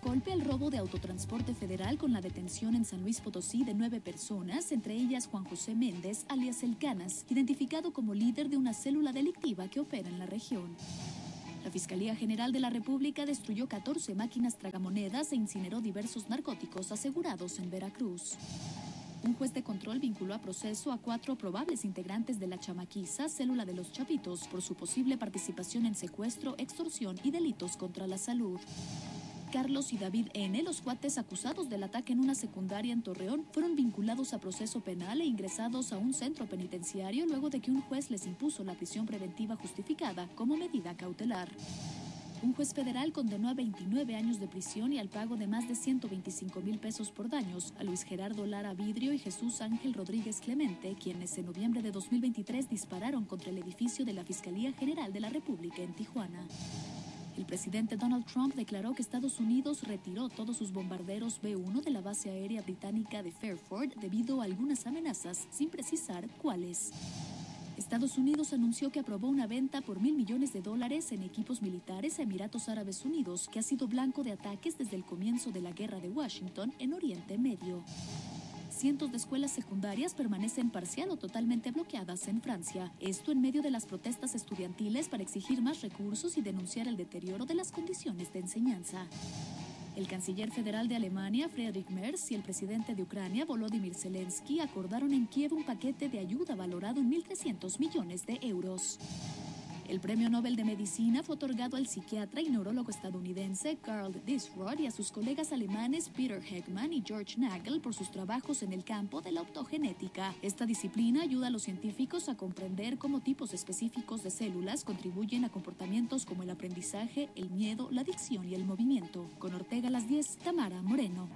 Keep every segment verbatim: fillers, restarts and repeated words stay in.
golpe al robo de autotransporte federal con la detención en San Luis Potosí de nueve personas, entre ellas Juan José Méndez, alias El Canas, identificado como líder de una célula delictiva que opera en la región. La Fiscalía General de la República destruyó catorce máquinas tragamonedas e incineró diversos narcóticos asegurados en Veracruz. Un juez de control vinculó a proceso a cuatro probables integrantes de la Chamaquiza, célula de los Chapitos, por su posible participación en secuestro, extorsión y delitos contra la salud. Carlos y David N., los cuates acusados del ataque en una secundaria en Torreón, fueron vinculados a proceso penal e ingresados a un centro penitenciario luego de que un juez les impuso la prisión preventiva justificada como medida cautelar. Un juez federal condenó a veintinueve años de prisión y al pago de más de ciento veinticinco mil pesos por daños a Luis Gerardo Lara Vidrio y Jesús Ángel Rodríguez Clemente, quienes en noviembre de dos mil veintitrés dispararon contra el edificio de la Fiscalía General de la República en Tijuana. El presidente Donald Trump declaró que Estados Unidos retiró todos sus bombarderos B uno de la base aérea británica de Fairford debido a algunas amenazas, sin precisar cuáles. Estados Unidos anunció que aprobó una venta por mil millones de dólares en equipos militares a Emiratos Árabes Unidos, que ha sido blanco de ataques desde el comienzo de la guerra de Washington en Oriente Medio. Cientos de escuelas secundarias permanecen parcial o totalmente bloqueadas en Francia. Esto en medio de las protestas estudiantiles para exigir más recursos y denunciar el deterioro de las condiciones de enseñanza. El canciller federal de Alemania, Friedrich Merz, y el presidente de Ucrania, Volodymyr Zelensky, acordaron en Kiev un paquete de ayuda valorado en mil trescientos millones de euros. El premio Nobel de Medicina fue otorgado al psiquiatra y neurólogo estadounidense Karl Disrod y a sus colegas alemanes Peter Heckmann y George Nagel por sus trabajos en el campo de la optogenética. Esta disciplina ayuda a los científicos a comprender cómo tipos específicos de células contribuyen a comportamientos como el aprendizaje, el miedo, la adicción y el movimiento. Con Ortega a las diez, Tamara Moreno.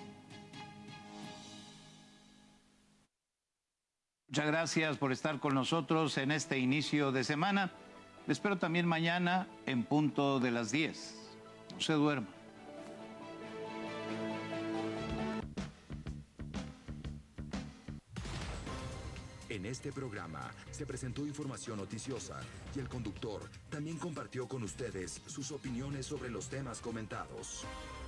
Muchas gracias por estar con nosotros en este inicio de semana. Les espero también mañana en punto de las diez. No se duerma. En este programa se presentó información noticiosa y el conductor también compartió con ustedes sus opiniones sobre los temas comentados.